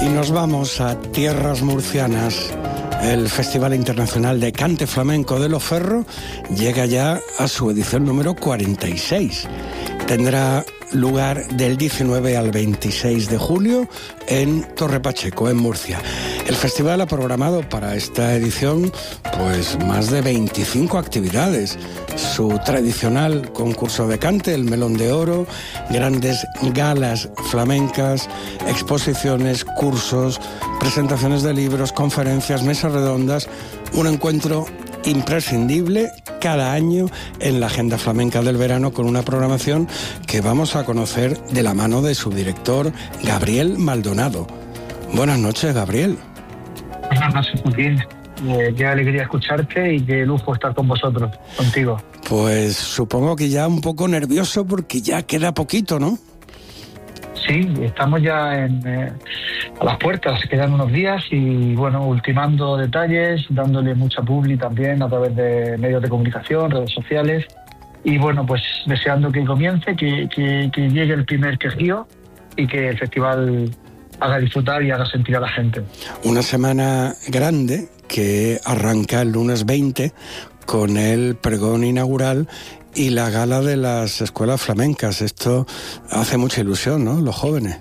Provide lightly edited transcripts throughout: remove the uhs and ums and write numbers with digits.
Y nos vamos a tierras murcianas. El Festival Internacional de Cante Flamenco de Loferro llega ya a su edición número 46. Tendrá lugar del 19 al 26 de julio en Torre Pacheco, en Murcia. El festival ha programado para esta edición pues más de 25 actividades. Su tradicional concurso de cante, el Melón de Oro, grandes galas flamencas, exposiciones, cursos, presentaciones de libros, conferencias, mesas redondas, un encuentro imprescindible cada año en la agenda flamenca del verano, con una programación que vamos a conocer de la mano de su director, Gabriel Maldonado. Buenas noches, Gabriel. Buenas noches, Joaquín. Qué alegría escucharte y qué lujo estar con vosotros, contigo. Pues supongo que ya un poco nervioso porque ya queda poquito, ¿no? Sí, estamos ya a las puertas, quedan unos días y bueno, ultimando detalles, dándole mucha publi también a través de medios de comunicación, redes sociales y bueno, pues deseando que comience, que llegue el primer quejío y que el festival haga disfrutar y haga sentir a la gente. Una semana grande que arranca el lunes 20 con el pregón inaugural y la gala de las escuelas flamencas. Esto hace mucha ilusión, ¿no? Los jóvenes.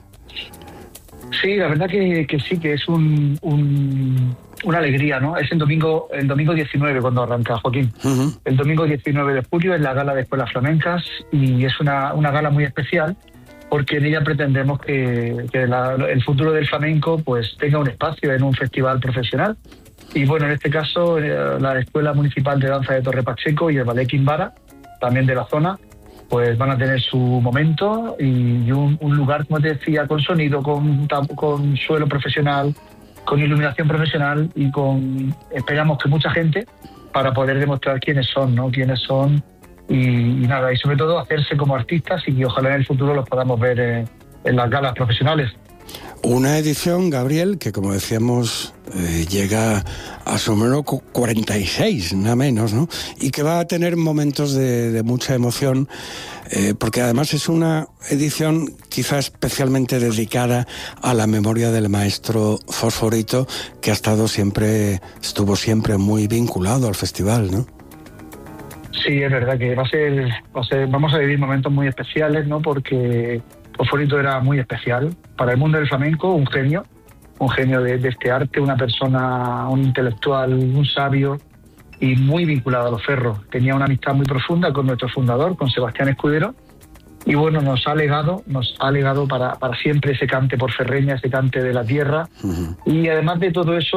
Sí, la verdad que sí, que es una alegría, ¿no? Es el domingo 19 cuando arranca, Joaquín. Uh-huh. El domingo 19 de julio es la gala de escuelas flamencas y es una gala muy especial porque en ella pretendemos que el futuro del flamenco pues tenga un espacio en un festival profesional. Y bueno, en este caso la Escuela Municipal de Danza de Torre Pacheco y el Ballet Quimbara, también de la zona, pues van a tener su momento y un lugar, como te decía, con sonido, con suelo profesional, con iluminación profesional y esperamos que mucha gente para poder demostrar quiénes son, ¿no? Quiénes son y nada, y sobre todo hacerse como artistas y que ojalá en el futuro los podamos ver en las galas profesionales. Una edición, Gabriel, que como decíamos llega a su número 46, nada menos, ¿no? Y que va a tener momentos de mucha emoción, porque además es una edición quizá especialmente dedicada a la memoria del maestro Fosforito, que estuvo siempre muy vinculado al festival, ¿no? Sí, es verdad que vamos a vivir momentos muy especiales, ¿no? Porque Fosforito era muy especial para el mundo del flamenco, un genio de este arte, una persona, un intelectual, un sabio y muy vinculado a los ferros. Tenía una amistad muy profunda con nuestro fundador, con Sebastián Escudero, y bueno, nos ha legado para siempre ese cante por ferreña, ese cante de la tierra. Uh-huh. Y además de todo eso,